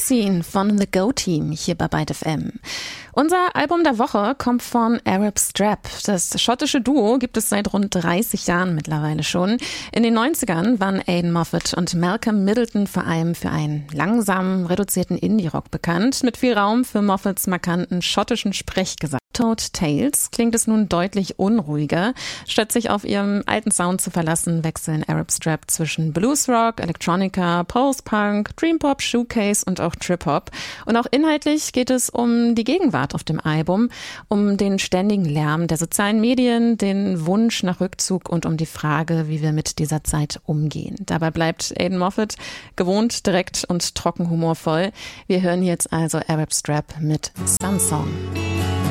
Unseen von The Go Team hier bei Byte FM. Unser Album der Woche kommt von Arab Strap. Das schottische Duo gibt es seit rund 30 Jahren mittlerweile schon. In den 90ern waren Aidan Moffat und Malcolm Middleton vor allem für einen langsamen, reduzierten Indie-Rock bekannt, mit viel Raum für Moffats markanten schottischen Sprechgesang. Toad Tales klingt es nun deutlich unruhiger. Statt sich auf ihrem alten Sound zu verlassen, wechseln Arab Strap zwischen Bluesrock, Electronica, Post-Punk, Dream-Pop, Shoegaze und auch Trip-Hop. Und auch inhaltlich geht es um die Gegenwart auf dem Album, um den ständigen Lärm der sozialen Medien, den Wunsch nach Rückzug und um die Frage, wie wir mit dieser Zeit umgehen. Dabei bleibt Aidan Moffat gewohnt, direkt und trocken humorvoll. Wir hören jetzt also Arab Strap mit Sun Song.